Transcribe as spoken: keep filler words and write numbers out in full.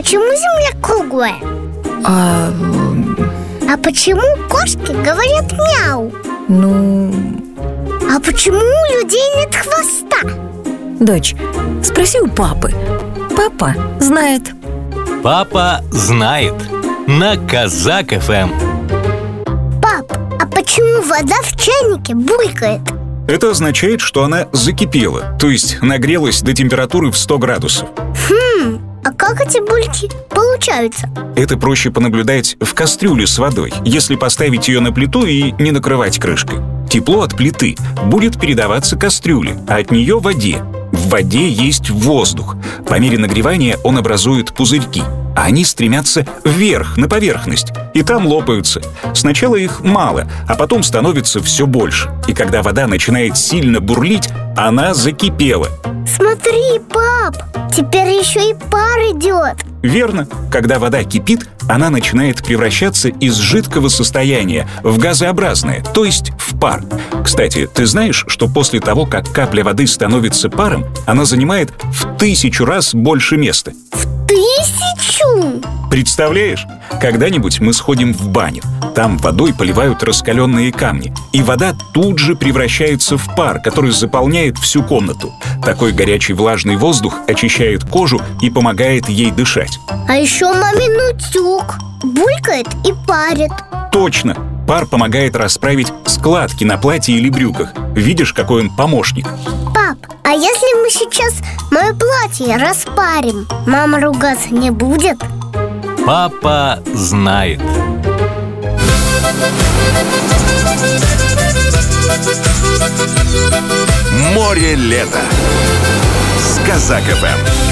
почему Земля круглая? А... А почему кошки говорят мяу? Ну... А почему у людей нет хвоста? Дочь, спроси у папы. Папа знает. Папа знает. На Казак эф эм. Пап, а почему вода в чайнике булькает? Это означает, что она закипела, то есть нагрелась до температуры в сто градусов. Хм, а как эти бульки получаются? Это проще понаблюдать в кастрюле с водой, если поставить ее на плиту и не накрывать крышкой. Тепло от плиты будет передаваться кастрюле, а от нее воде. В воде есть воздух. По мере нагревания он образует пузырьки, а они стремятся вверх, на поверхность, и там лопаются. Сначала их мало, а потом становится все больше. И когда вода начинает сильно бурлить, она закипела. Смотри, пап, теперь еще и пар идет. Верно. Когда вода кипит, она начинает превращаться из жидкого состояния в газообразное, то есть в пар. Кстати, ты знаешь, что после того, как капля воды становится паром, она занимает в тысячу раз больше места? В тысячу? Представляешь? Когда-нибудь мы сходим в баню. Там водой поливают раскаленные камни, и вода тут же превращается в пар, который заполняет всю комнату. Такой горячий влажный воздух очищает кожу и помогает ей дышать. А еще мамин утюг булькает и парит. Точно! Пар помогает расправить складки на платье или брюках. Видишь, какой он помощник? Пап, а если мы сейчас мое платье распарим, мама ругаться не будет? Папа знает. Море лета с Казак эф эм.